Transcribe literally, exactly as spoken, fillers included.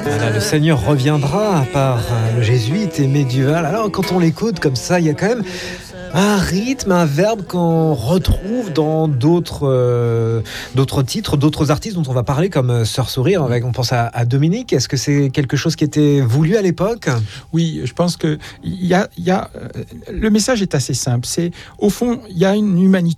Voilà, le Seigneur reviendra par euh, le jésuite et médiéval. Alors quand on l'écoute comme ça, il y a quand même un rythme, un verbe qu'on retrouve dans d'autres, euh, d'autres titres, d'autres artistes dont on va parler, comme euh, Sœur Sourire. Avec, on pense à, à Dominique. Est-ce que c'est quelque chose qui était voulu à l'époque ? Oui, je pense que il y a, il y a, le message est assez simple. C'est, au fond, il y a une humanité